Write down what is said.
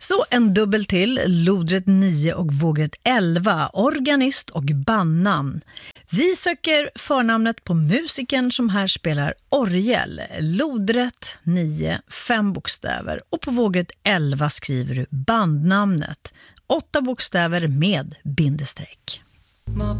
Så en dubbel till, lodrätt 9 och vågrätt 11, organist och bandnamn. Vi söker förnamnet på musikern som här spelar orgel. Lodrätt 9, 5 bokstäver och på vågrätt 11 skriver du bandnamnet. 8 bokstäver med bindestreck. Ma